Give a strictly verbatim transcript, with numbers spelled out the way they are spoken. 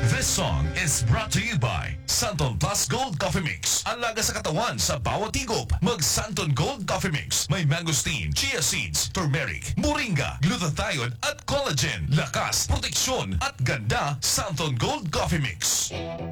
This song is brought to you by Santon Plus Gold Coffee Mix. Ang laga sa katawan sa bawat higop. Mag Santon Gold Coffee Mix. May mangosteen, chia seeds, turmeric, moringa, glutathione at collagen. Lakas, proteksyon at ganda. Santon Gold Coffee Mix.